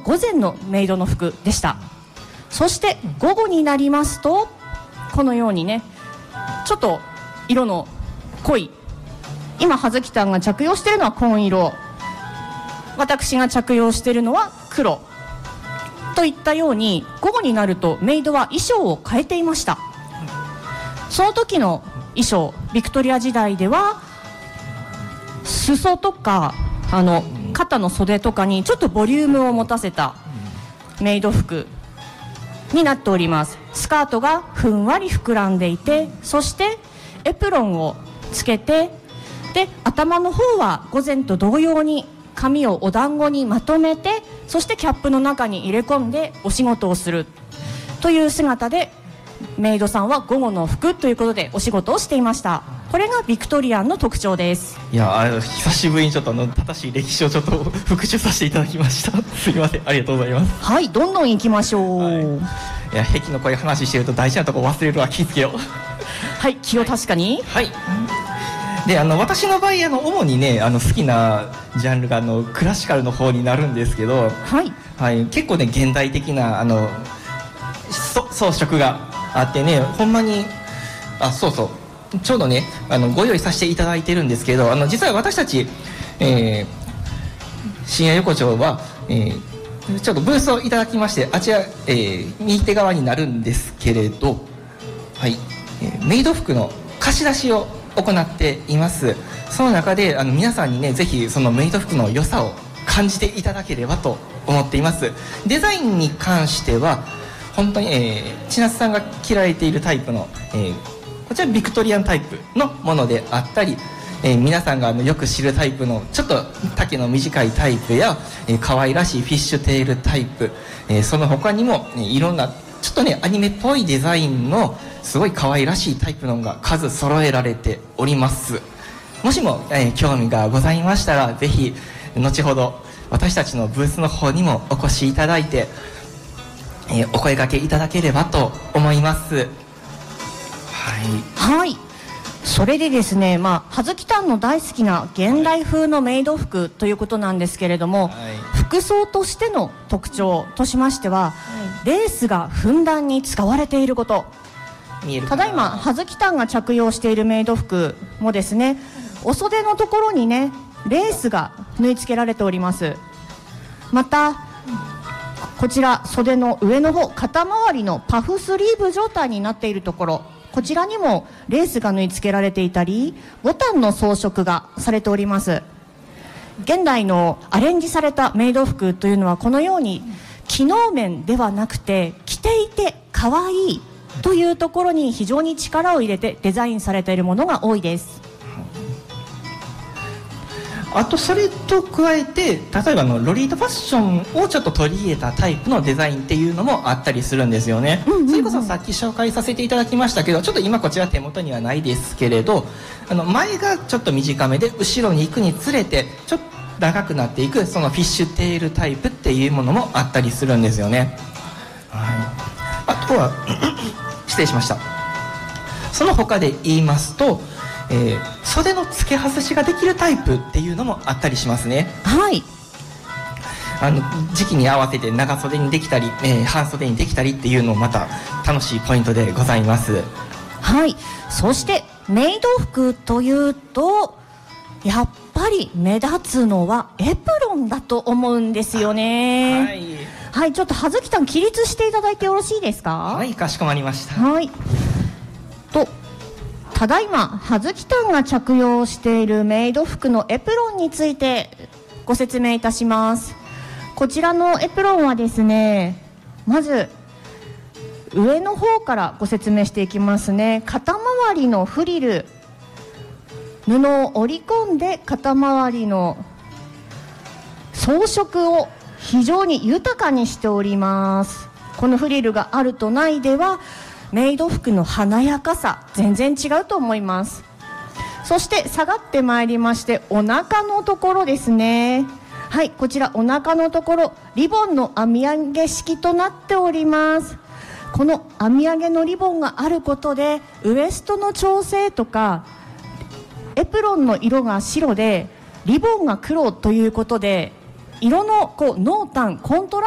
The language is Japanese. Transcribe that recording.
午前のメイドの服でした。そして午後になりますとこのようにね、ちょっと色の濃い、今葉月たんが着用しているのは紺色、私が着用しているのは黒といったように、午後になるとメイドは衣装を変えていました。その時の衣装、ビクトリア時代では裾とか肩の袖とかにちょっとボリュームを持たせたメイド服になっております。スカートがふんわり膨らんでいて、そしてエプロンをつけて、で頭の方は午前と同様に髪をお団子にまとめて、そしてキャップの中に入れ込んでお仕事をするという姿で、メイドさんは午後の服ということでお仕事をしていました。これがビクトリアンの特徴です。 いや、久しぶりにちょっと正しい歴史をちょっと復習させていただきましたすいません、ありがとうございます。 はい、どんどん行きましょう。 はい、いや、壁のこういう話してると大事なとこ忘れるわ、気付けようはい、気を確かに。 はい、で私の場合主にね好きなジャンルがクラシカルの方になるんですけど、 はい、 はい、結構ね現代的な装飾があってね、ほんまにそうそう、ちょうどねご用意させていただいてるんですけど、実は私たち、深夜横丁は、ちょっとブースをいただきまして、あちら、右手側になるんですけれど、はい、メイド服の貸し出しを行っています。その中で皆さんにね、ぜひそのメイド服の良さを感じていただければと思っています。デザインに関しては本当に、千夏さんが着られているタイプの、こちらビクトリアンタイプのものであったり、皆さんがよく知るタイプのちょっと丈の短いタイプや、可愛らしいフィッシュテールタイプ、その他にも、いろんなちょっとねアニメっぽいデザインのすごい可愛らしいタイプのが数揃えられております。もしも、興味がございましたら、ぜひ後ほど私たちのブースの方にもお越しいただいて、お声掛けいただければと思います。 はい、はい、それでですね、葉月たんの大好きな現代風のメイド服ということなんですけれども、はい、服装としての特徴としましては、はい、レースがふんだんに使われていること。ただいま葉月たんが着用しているメイド服もですね、お袖のところにねレースが縫い付けられております。またこちら袖の上の方、肩周りのパフスリーブ状態になっているところ、こちらにもレースが縫い付けられていたり、ボタンの装飾がされております。現代のアレンジされたメイド服というのはこのように機能面ではなくて、着ていて可愛いというところに非常に力を入れてデザインされているものが多いです。 あとそれと加えて、例えばロリータファッションをちょっと取り入れたタイプのデザインっていうのもあったりするんですよね。それこそさっき紹介させていただきましたけど、ちょっと今こちら手元にはないですけれど、前がちょっと短めで後ろに行くにつれてちょっと長くなっていく、そのフィッシュテールタイプっていうものもあったりするんですよね。はい、あとは失礼しました。その他で言いますと、袖の付け外しができるタイプっていうのもあったりしますね。 はい、 時期に合わせて長袖にできたり、半袖にできたりっていうのもまた楽しいポイントでございます。 はい、そしてメイド服というとやっぱり目立つのはエプロンだと思うんですよね。はい、はい、ちょっと葉月たん起立していただいてよろしいですか。 はい、かしこまりました。 はい、ただいま葉月たんが着用しているメイド服のエプロンについてご説明いたします。こちらのエプロンはですね、まず上の方からご説明していきますね。肩周りのフリル、布を織り込んで肩周りの装飾を非常に豊かにしております。このフリルがあるとないではメイド服の華やかさ全然違うと思います。そして下がってまいりまして、お腹のところですね。はい、こちらお腹のところリボンの編み上げ式となっております。この編み上げのリボンがあることでウエストの調整とか、エプロンの色が白でリボンが黒ということで、色の濃淡コントラスト